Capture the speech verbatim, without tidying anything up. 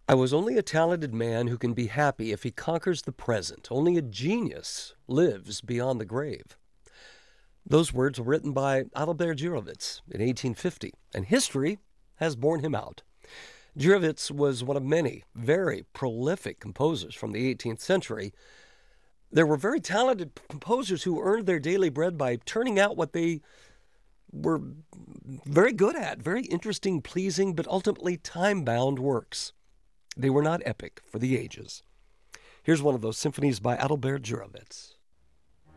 I was only a talented man who can be happy if he conquers the present. Only a genius lives beyond the grave. Those words were written by Adalbert Gurewitz in eighteen fifty, and history has borne him out. Gurewitz was one of many very prolific composers from the eighteenth century. There were very talented composers who earned their daily bread by turning out what they were very good at, very interesting, pleasing, but ultimately time-bound works. They were not epic for the ages. Here's one of those symphonies by Adalbert Gurewitz.